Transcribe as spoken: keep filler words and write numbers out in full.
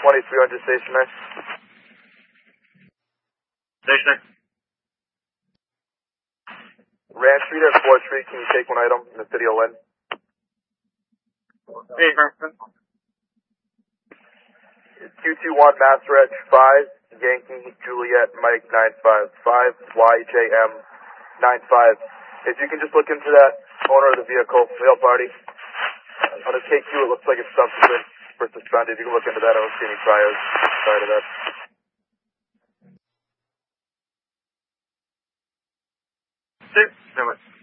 twenty-three hundred stationary. Stationary. Ranch Street at fourth Street, can you take one item in the city of Lynn? Hey, Franklin. Q T one Master Edge five, Yankee Juliet Mike nine five five, Y J M nine five. If you can just look into that owner of the vehicle, Whale Party. On the K Q, it looks like it's subsequent for suspended. You can look into that. I don't see any priors prior to that. Six, no,